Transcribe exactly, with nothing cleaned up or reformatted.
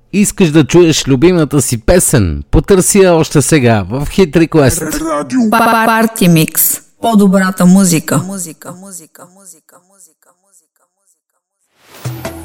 Искаш да чуеш любимата си песен? Потърси я още сега в Hit Request. Парти Микс. По-добрата музика. Музика, музика, музика, музика, музика, музика.